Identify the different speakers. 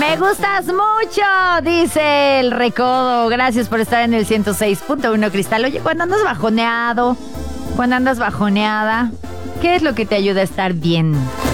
Speaker 1: Me gustas mucho, dice el Recodo. Gracias por estar en el 106.1 Cristal. Oye, cuando andas bajoneado, cuando andas bajoneada, ¿qué es lo que te ayuda a estar bien?